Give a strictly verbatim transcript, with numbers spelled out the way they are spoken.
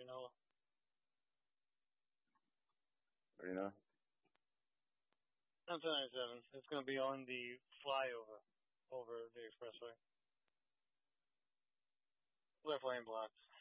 you know? What do you know? ten ninety-seven. It's going to be on the flyover over the expressway. Left lane blocked.